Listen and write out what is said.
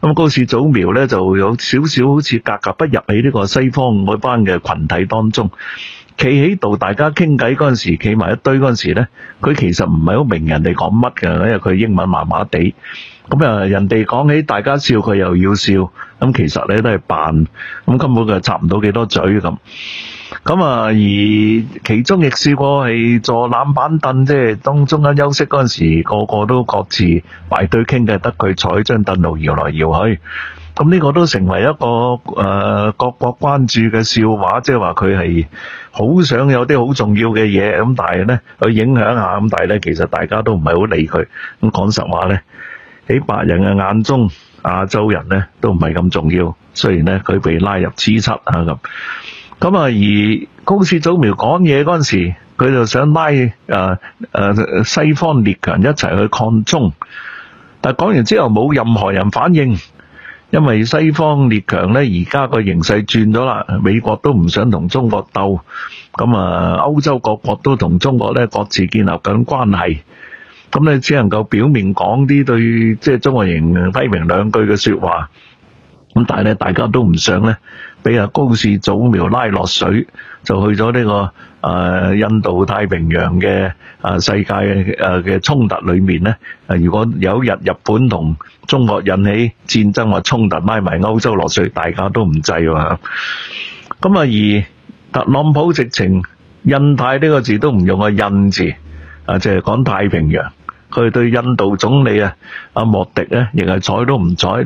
咁高市早苗咧就有少少好似格格不入喺呢個西方嗰班嘅群體當中。企喺度，大家傾偈嗰陣時，企埋一堆嗰陣時咧，佢其實唔係好明人哋講乜嘅，因為佢英文麻麻地。咁啊，人哋講起，大家笑佢又要笑，咁其實咧都係扮，咁根本佢插唔到幾多嘴咁。咁啊，而其中亦試過係坐冷板凳，即係當中間休息嗰陣時，個個都各自埋堆傾嘅，得佢坐喺張凳度搖來搖去。咁呢個都成為一個各國關注嘅笑話，即係話佢係好想有啲好重要嘅嘢，咁但係咧去影響下，咁但係咧其實大家都唔係好理佢。咁講實話咧，喺白人嘅眼中，亞洲人咧都唔係咁重要。雖然咧佢被拉入 G7咁。咁啊，而高市早苗講嘢嗰陣時，佢就想拉西方列強一齊去抗中，但係講完之後冇任何人反應。因為西方列強咧，而家個形勢轉咗啦，美國都唔想同中國鬥，咁啊，歐洲各國都同中國咧各自建立緊關係，咁咧只能夠表面講啲對即係中國人批評兩句嘅說話，咁但係咧大家都唔想咧俾阿高市早苗拉落水，就去咗呢個印度太平洋嘅世界嘅衝突裏面咧，如果有一日日本同中國引起戰爭或衝突，拉埋歐洲落水，大家都唔制喎。咁啊，而特朗普直情印太呢個字都唔用個印字，即係講太平洋。佢對印度總理莫迪咧，亦係睬都唔睬。